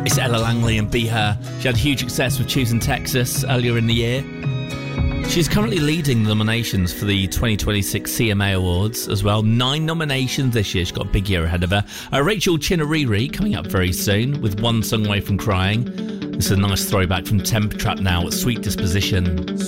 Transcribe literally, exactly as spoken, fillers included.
It's Ella Langley and Be Her. She had huge success with Choosing Texas earlier in the year. She's currently leading the nominations for the twenty twenty-six C M A Awards as well. Nine nominations this year. She's got a big year ahead of her. Uh, Rachel Chinariri coming up very soon with One Song Away from Crying. This is a nice throwback from Temp Trap now, Sweet Disposition.